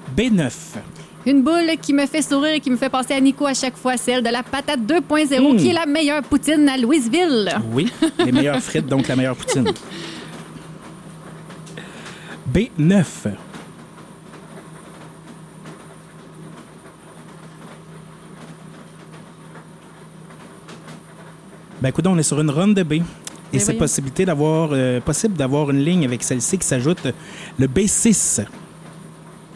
B9. Une boule qui me fait sourire et qui me fait penser à Nico à chaque fois, celle de la patate 2.0, qui est la meilleure poutine à Louisville. Oui, les meilleures frites, donc la meilleure poutine. B9. Ben écoute, on est sur une run de B. Et c'est possible d'avoir une ligne avec celle-ci qui s'ajoute le B6.